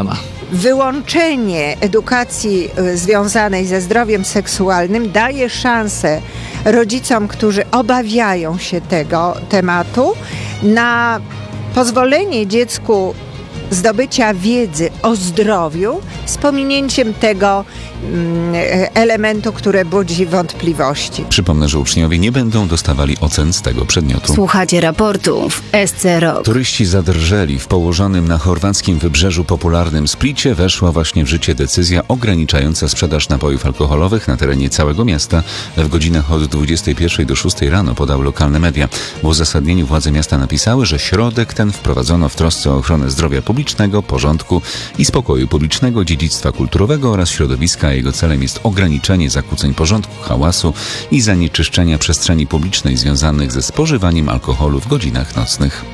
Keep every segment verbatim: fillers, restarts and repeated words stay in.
zmiana. Wyłączenie edukacji związanej ze zdrowiem seksualnym daje szansę rodzicom, którzy obawiają się tego tematu, na pozwolenie dziecku zdobycia wiedzy o zdrowiu z pominięciem tego mm, elementu, który budzi wątpliwości. Przypomnę, że uczniowie nie będą dostawali ocen z tego przedmiotu. Słuchacie raportu w S C Rok. Turyści zadrżeli. W położonym na chorwackim wybrzeżu popularnym Splicie weszła właśnie w życie decyzja ograniczająca sprzedaż napojów alkoholowych na terenie całego miasta w godzinach od dwudziestej pierwszej do szóstej rano, podały lokalne media. W uzasadnieniu władze miasta napisały, że środek ten wprowadzono w trosce o ochronę zdrowia publicznego, porządku i spokoju publicznego, dziedzictwa kulturowego oraz środowiska. Jego celem jest ograniczenie zakłóceń porządku, hałasu i zanieczyszczenia przestrzeni publicznej związanych ze spożywaniem alkoholu w godzinach nocnych.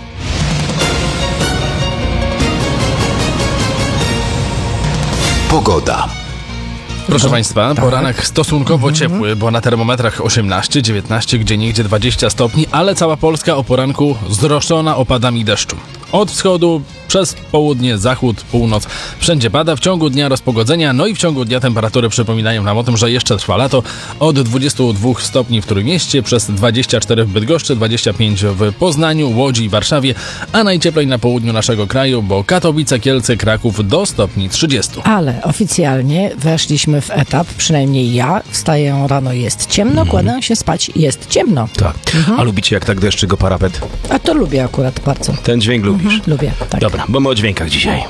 Pogoda. Proszę Państwa, tak. poranek stosunkowo mhm. ciepły, bo na termometrach osiemnaście, dziewiętnaście, gdzieniegdzie dwadzieścia stopni, ale cała Polska o poranku zdroszczona opadami deszczu. Od wschodu przez południe, zachód, północ. Wszędzie pada, w ciągu dnia rozpogodzenia, no i w ciągu dnia temperatury przypominają nam o tym, że jeszcze trwa lato. Od dwudziestu dwóch stopni w Trójmieście, przez dwadzieścia cztery w Bydgoszczy, dwadzieścia pięć w Poznaniu, Łodzi i Warszawie, a najcieplej na południu naszego kraju, bo Katowice, Kielce, Kraków do stopni trzydziestu. Ale oficjalnie weszliśmy w etap, przynajmniej ja, wstaję rano, jest ciemno, kładę się spać, jest ciemno. Tak. A lubicie jak tak deszczy go parapet? A to lubię akurat bardzo. Ten dźwięk lubisz? Mhm, lubię, tak. Dobra, bo my o dźwiękach dzisiaj.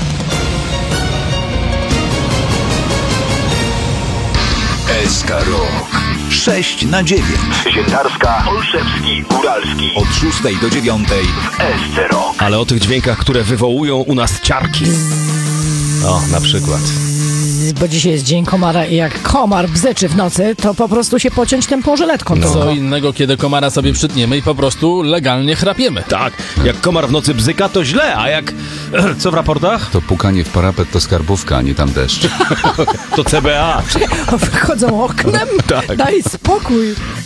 S K Rok. sześć na dziewięć. Siętarska, Olszewski, Góralski. Od szóstej do dziewiątej w S C Rok. Ale o tych dźwiękach, które wywołują u nas ciarki. O, na przykład. Bo dzisiaj jest dzień komara i jak komar bzeczy w nocy, to po prostu się pociąć tę żyletką. No. No. Co innego, kiedy komara sobie przytniemy i po prostu legalnie chrapiemy. Tak, jak komar w nocy bzyka, to źle, a jak... Co w raportach? To pukanie w parapet to skarbówka, a nie tam deszcz. To C B A. Wychodzą oknem? Tak. Daj spokój.